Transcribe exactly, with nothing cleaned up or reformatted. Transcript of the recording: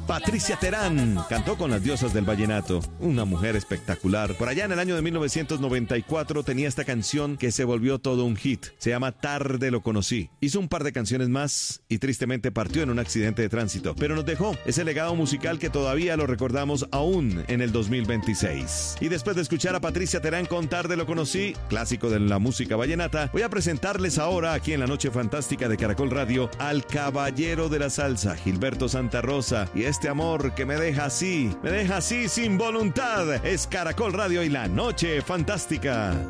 Patricia Terán cantó con las diosas del vallenato, una mujer espectacular. Por allá en el año de mil novecientos noventa y cuatro tenía esta canción que se volvió todo un hit. Se llama Tarde lo conocí. Hizo un par de canciones más y tristemente partió en un accidente de tránsito, pero nos dejó ese legado musical que todavía lo recordamos aún en el dos mil veintiséis. Y después de escuchar a Patricia Terán con Tarde lo conocí, clásico de la música vallenata, voy a presentarles ahora aquí en la Noche Fantástica de Caracol Radio al caballero de la salsa, Gilberto Santa Rosa, y este amor que me deja así, me deja así sin voluntad. Es Caracol Radio y la Noche Fantástica.